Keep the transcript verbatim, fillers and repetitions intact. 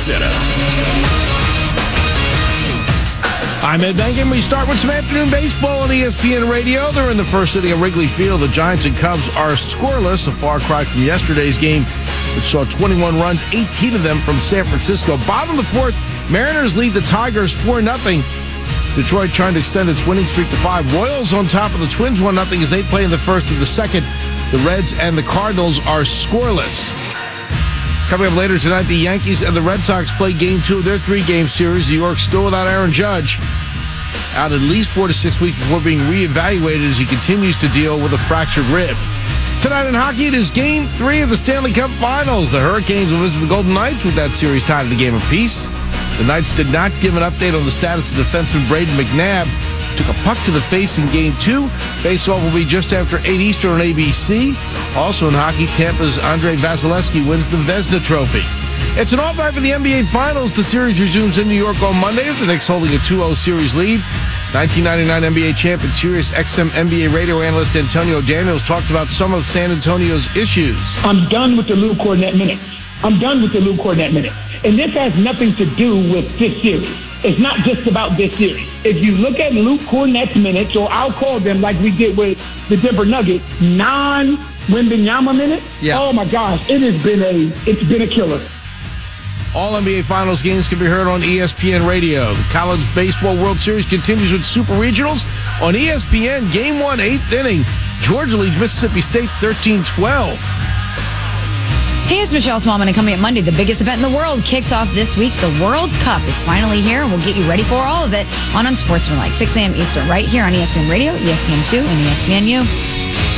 Center. I'm Ed Benkin. We start with some afternoon baseball on E S P N Radio. They're in the first inning at Wrigley Field. The Giants and Cubs are scoreless, a far cry from yesterday's game, which saw twenty-one runs, eighteen of them from San Francisco. Bottom of the fourth, Mariners lead the Tigers four nothing. Detroit trying to extend its winning streak to five. Royals on top of the Twins one nothing as they play in the first of the second. The Reds and the Cardinals are scoreless. Coming up later tonight, the Yankees and the Red Sox play game two of their three-game series. New York still without Aaron Judge, out at least four to six weeks before being reevaluated as he continues to deal with a fractured rib. Tonight in hockey, it is game three of the Stanley Cup Finals. The Hurricanes will visit the Golden Knights with that series tied at a game apiece. The Knights did not give an update on the status of defenseman Braden McNabb. Took a puck to the face in game two. Face-off will be just after eight Eastern on A B C. Also in hockey, Tampa's Andrei Vasilevsky wins the Vezina Trophy. It's an off night for the N B A Finals. The series resumes in New York on Monday, with the Knicks holding a two oh series lead. nineteen ninety-nine N B A champ and Sirius X M N B A radio analyst Antonio Daniels talked about some of San Antonio's issues. I'm done with the Lou Cornette minutes. I'm done with the Lou Cornette minutes. And this has nothing to do with this series. It's not just about this series. If you look at Luke Cornette's minutes, or I'll call them like we did with the Denver Nuggets, non-Wembanyama minutes, yeah. Oh my gosh, it has been a it's been a killer. All N B A Finals games can be heard on E S P N Radio. The College Baseball World Series continues with Super Regionals on E S P N. Game one, eighth inning. Georgia leads Mississippi State thirteen twelve. Hey, it's Michelle Smallman, and coming up Monday, the biggest event in the world kicks off this week. The World Cup is finally here, and we'll get you ready for all of it on Unsportsmanlike, six a.m. Eastern, right here on E S P N Radio, E S P N two, and E S P N U.